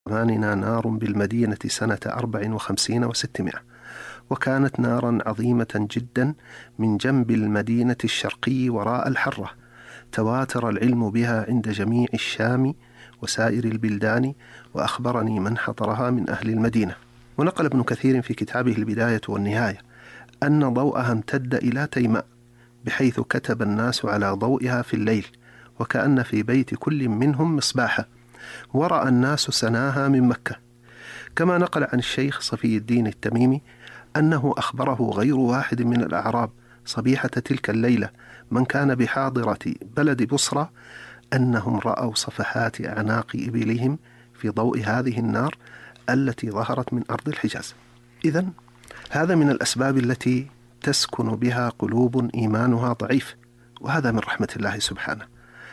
زماننا نار بالمدينة سنة 54 و600، وكانت نارا عظيمة جدا من جنب المدينة الشرقي وراء الحرة، تواتر العلم بها عند جميع الشام وسائر البلدان، وأخبرني من حضرها من أهل المدينة. ونقل ابن كثير في كتابه البداية والنهاية أن ضوءها امتد إلى تيماء، بحيث كتب الناس على ضوئها في الليل، وكأن في بيت كل منهم مصباحا، ورأى الناس سناها من مكة. كما نقل عن الشيخ صفي الدين التميمي أنه أخبره غير واحد من الأعراب صبيحة تلك الليلة من كان بحاضرة بلد بصرى أنهم رأوا صفحات أعناق إبلهم في ضوء هذه النار التي ظهرت من أرض الحجاز. إذن هذا من الأسباب التي تسكن بها قلوب إيمانها ضعيف، وهذا من رحمة الله سبحانه.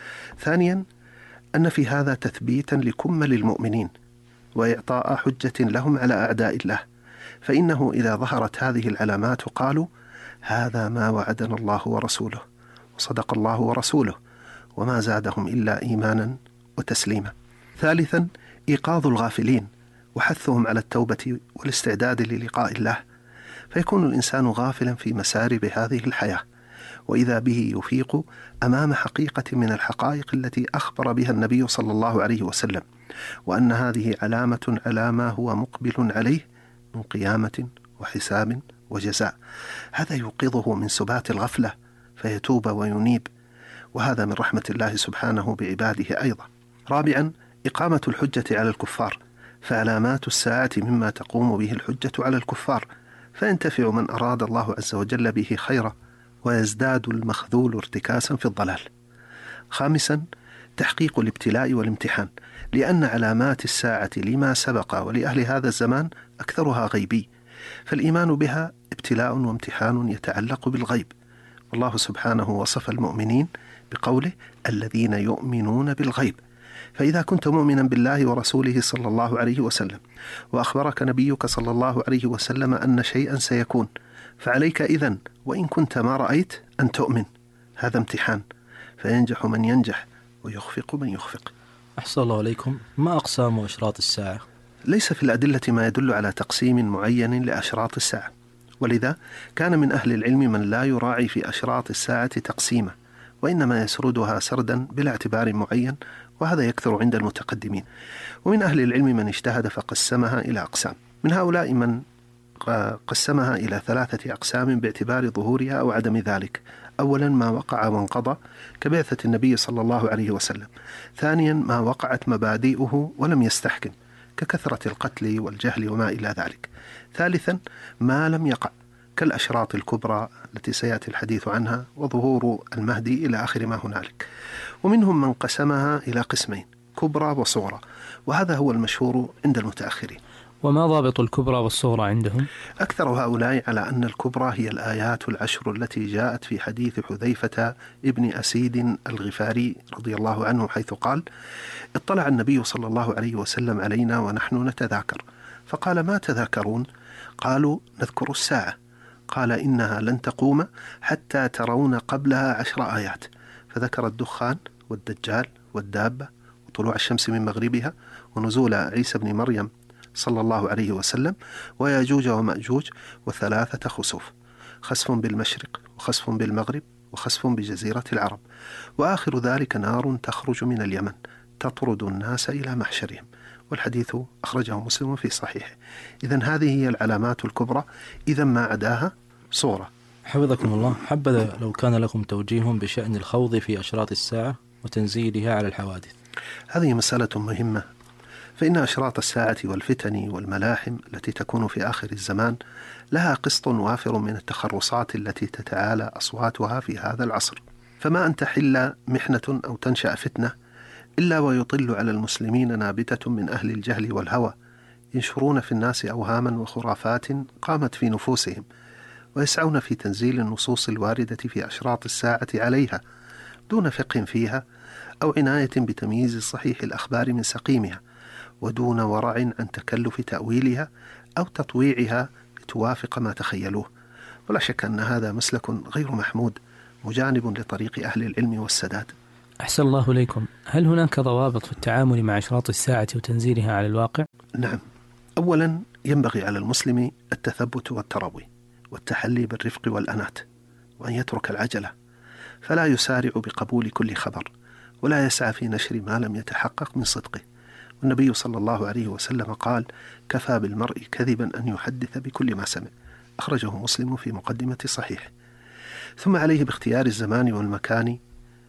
ثانيا، أن في هذا تثبيتا لكمل المؤمنين وإعطاء حجة لهم على أعداء الله، فإنه إذا ظهرت هذه العلامات قالوا هذا ما وعدنا الله ورسوله، وصدق الله ورسوله، وما زادهم إلا إيمانا وتسليما. ثالثا، إيقاظ الغافلين وحثهم على التوبة والاستعداد للقاء الله، فيكون الإنسان غافلا في مسارب هذه الحياة، وإذا به يفيق أمام حقيقة من الحقائق التي أخبر بها النبي صلى الله عليه وسلم، وأن هذه علامة على ما هو مقبل عليه من قيامة وحساب وجزاء. هذا يوقظه من سبات الغفلة فيتوب وينيب، وهذا من رحمة الله سبحانه بعباده أيضا. رابعا، إقامة الحجة على الكفار، فعلامات الساعة مما تقوم به الحجة على الكفار، فينتفع من أراد الله عز وجل به خيرا، ويزداد المخذول ارتكاسا في الضلال. خامسا، تحقيق الابتلاء والامتحان، لأن علامات الساعة لما سبق ولأهل هذا الزمان أكثرها غيبي، فالإيمان بها ابتلاء وامتحان يتعلق بالغيب. والله سبحانه وصف المؤمنين بقوله الذين يؤمنون بالغيب، فإذا كنت مؤمنا بالله ورسوله صلى الله عليه وسلم، وأخبرك نبيك صلى الله عليه وسلم أن شيئا سيكون، فعليك إذن وإن كنت ما رأيت أن تؤمن. هذا امتحان، فينجح من ينجح ويخفق من يخفق. أحسن الله عليكم. ما أقسام أشراط الساعة؟ ليس في الأدلة ما يدل على تقسيم معين لأشراط الساعة، ولذا كان من أهل العلم من لا يراعي في أشراط الساعة تقسيمه، وإنما يسردها سردا بلا اعتبار معين، وهذا يكثر عند المتقدمين. ومن أهل العلم من اجتهد فقسمها إلى أقسام. من هؤلاء من قسمها إلى 3 أقسام باعتبار ظهورها أو عدم ذلك. أولا، ما وقع وانقضى كبعثة النبي صلى الله عليه وسلم. ثانيا، ما وقعت مبادئه ولم يستحكم ككثرة القتل والجهل وما إلى ذلك. ثالثا، ما لم يقع كالأشراط الكبرى التي سيأتي الحديث عنها وظهور المهدي إلى آخر ما هنالك. ومنهم من قسمها إلى قسمين، كبرى وصغرى، وهذا هو المشهور عند المتأخرين. وما ضابط الكبرى والصغرى عندهم؟ أكثر هؤلاء على أن الكبرى هي الآيات العشر التي جاءت في حديث حذيفة ابن أسيد الغفاري رضي الله عنه، حيث قال اطلع النبي صلى الله عليه وسلم علينا ونحن نتذاكر، فقال ما تذاكرون؟ قالوا نذكر الساعة. قال إنها لن تقوم حتى ترون قبلها 10 آيات، فذكر الدخان والدجال والدابة وطلوع الشمس من مغربها ونزول عيسى بن مريم صلى الله عليه وسلم وياجوج ومأجوج و3 خسوف، خسف بالمشرق وخسف بالمغرب وخسف بجزيرة العرب، وآخر ذلك نار تخرج من اليمن تطرد الناس إلى محشرهم. والحديث أخرجه مسلم في صحيحه. إذن هذه هي العلامات الكبرى، إذن ما عداها صورة. حفظكم الله. حبذا لو كان لكم توجيه بشأن الخوض في أشراط الساعة وتنزيلها على الحوادث. هذه مسألة مهمة، فإن أشراط الساعة والفتن والملاحم التي تكون في آخر الزمان لها قسط وافر من التخرصات التي تتعالى أصواتها في هذا العصر، فما أن تحل محنة أو تنشأ فتنة إلا ويطل على المسلمين نابتة من أهل الجهل والهوى، ينشرون في الناس أوهاما وخرافات قامت في نفوسهم، ويسعون في تنزيل النصوص الواردة في أشراط الساعة عليها دون فقه فيها أو عناية بتمييز صحيح الأخبار من سقيمها، ودون ورع عن تكلف تأويلها أو تطويعها لتوافق ما تخيلوه. ولا شك أن هذا مسلك غير محمود، مجانب لطريق أهل العلم والسداد. أحسن الله إليكم. هل هناك ضوابط في التعامل مع أشراط الساعة وتنزيلها على الواقع؟ نعم. أولا، ينبغي على المسلم التثبت والتروي والتحلي بالرفق والأنات، وأن يترك العجلة، فلا يسارع بقبول كل خبر، ولا يسعى في نشر ما لم يتحقق من صدقه. والنبي صلى الله عليه وسلم قال: كفى بالمرء كذبا أن يحدث بكل ما سمع. أخرجه مسلم في مقدمة صحيح. ثم عليه باختيار الزمان والمكان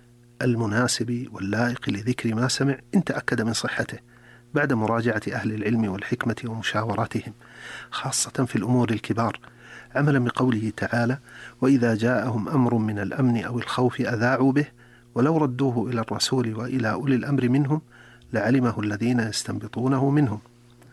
المناسب واللائق لذكر ما سمع إن تأكد من صحته، بعد مراجعة أهل العلم والحكمة ومشاوراتهم، خاصة في الأمور الكبار، عملا بقوله تعالى: وإذا جاءهم أمر من الأمن أو الخوف أذاعوا به ولو ردوه إلى الرسول وإلى أولي الأمر منهم لعلمه الذين يستنبطونه منهم.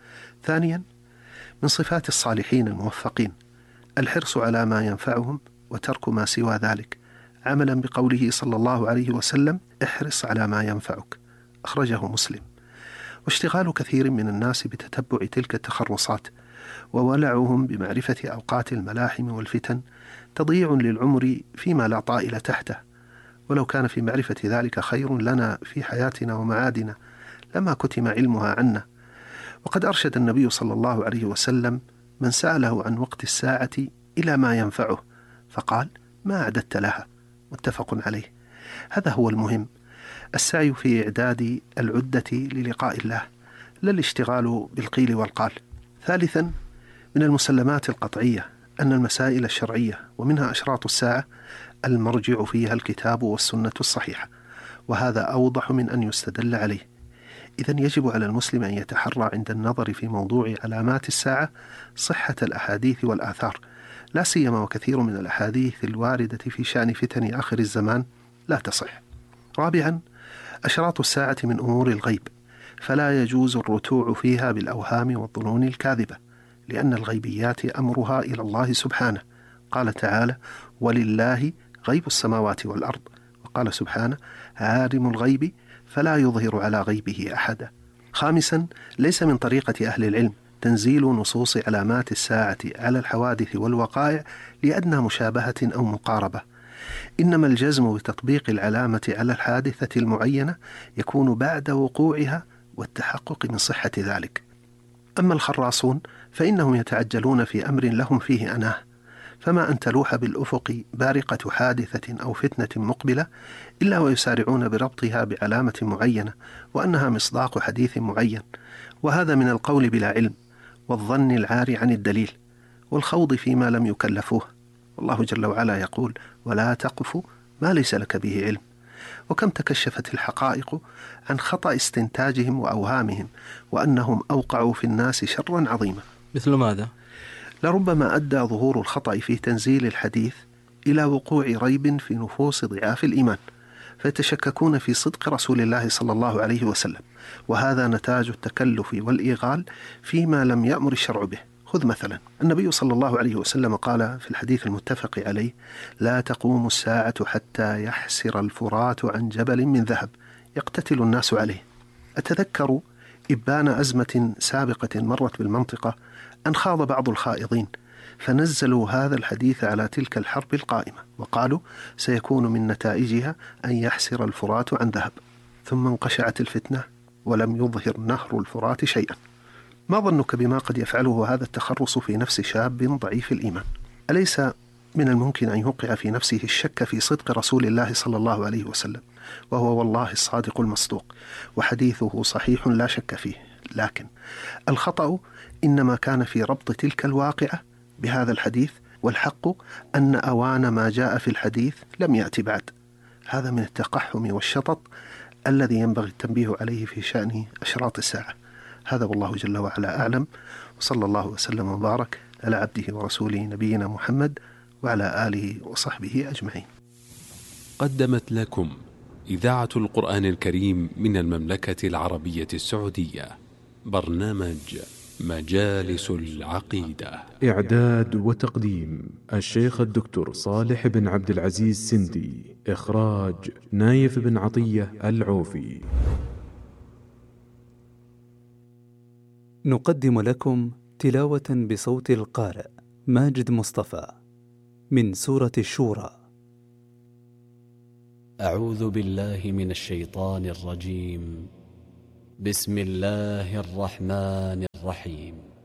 ثانيا، من صفات الصالحين الموفقين الحرص على ما ينفعهم وترك ما سوى ذلك، عملا بقوله صلى الله عليه وسلم: احرص على ما ينفعك. أخرجه مسلم. واشتغال كثير من الناس بتتبع تلك التخرصات وولعهم بمعرفة أوقات الملاحم والفتن تضييع للعمر فيما لا طائل تحته، ولو كان في معرفة ذلك خير لنا في حياتنا ومعادنا لما كتم علمها عنا. وقد أرشد النبي صلى الله عليه وسلم من سأله عن وقت الساعة إلى ما ينفعه، فقال: ما أعددت لها؟ متفق عليه. هذا هو المهم، السعي في إعداد العدة للقاء الله، لا الاشتغال بالقيل والقال. ثالثا، من المسلمات القطعية أن المسائل الشرعية ومنها أشراط الساعة المرجع فيها الكتاب والسنة الصحيحة، وهذا أوضح من أن يستدل عليه. إذن يجب على المسلم أن يتحرى عند النظر في موضوع علامات الساعة صحة الأحاديث والآثار، لا سيما وكثير من الأحاديث الواردة في شأن فتن آخر الزمان لا تصح. رابعا، أشراط الساعة من أمور الغيب، فلا يجوز الرتوع فيها بالأوهام والظنون الكاذبة، لأن الغيبيات أمرها إلى الله سبحانه. قال تعالى: ولله غيب السماوات والأرض. وقال سبحانه: عالم الغيب فلا يظهر على غيبه أحدا. خامسا، ليس من طريقة أهل العلم تنزيل نصوص علامات الساعة على الحوادث والوقائع لأدنى مشابهة أو مقاربة، إنما الجزم بتطبيق العلامة على الحادثة المعينة يكون بعد وقوعها والتحقق من صحة ذلك. أما الخراصون فإنهم يتعجلون في أمر لهم فيه أناه، فما أن تلوح بالأفق بارقة حادثة أو فتنة مقبلة إلا ويسارعون بربطها بعلامة معينة وأنها مصداق حديث معين، وهذا من القول بلا علم والظن العاري عن الدليل والخوض فيما لم يكلفوه. والله جل وعلا يقول: ولا تقف ما ليس لك به علم. وكم تكشفت الحقائق عن خطأ استنتاجهم وأوهامهم، وأنهم أوقعوا في الناس شرا عظيما. مثل ماذا؟ لربما أدى ظهور الخطأ في تنزيل الحديث إلى وقوع ريب في نفوس ضعاف الإيمان، فيتشككون في صدق رسول الله صلى الله عليه وسلم، وهذا نتاج التكلف والإيغال فيما لم يأمر الشرع به. خذ مثلا النبي صلى الله عليه وسلم قال في الحديث المتفق عليه: لا تقوم الساعة حتى يحسر الفرات عن جبل من ذهب يقتتل الناس عليه. أتذكر إبان أزمة سابقة مرت بالمنطقة أن خاض بعض الخائضين فنزلوا هذا الحديث على تلك الحرب القائمة، وقالوا: سيكون من نتائجها أن يحسر الفرات عن ذهب. ثم انقشعت الفتنة ولم يظهر نهر الفرات شيئا. ما ظنك بما قد يفعله هذا التخرص في نفس شاب ضعيف الإيمان؟ أليس من الممكن أن يوقع في نفسه الشك في صدق رسول الله صلى الله عليه وسلم، وهو والله الصادق المصدوق وحديثه صحيح لا شك فيه؟ لكن الخطأ إنما كان في ربط تلك الواقعة بهذا الحديث، والحق أن أوان ما جاء في الحديث لم يأتي بعد. هذا من التقحم والشطط الذي ينبغي التنبيه عليه في شأن أشراط الساعة. هذا والله جل وعلا أعلم، وصلى الله وسلم وبارك على عبده ورسوله نبينا محمد وعلى آله وصحبه أجمعين. قدمت لكم إذاعة القرآن الكريم من المملكة العربية السعودية برنامج مجالس العقيدة. إعداد وتقديم الشيخ الدكتور صالح بن عبد العزيز سندي. إخراج نايف بن عطية العوفي. نقدم لكم تلاوة بصوت القارئ ماجد مصطفى من سورة الشورى. أعوذ بالله من الشيطان الرجيم. بسم الله الرحمن الرحيم.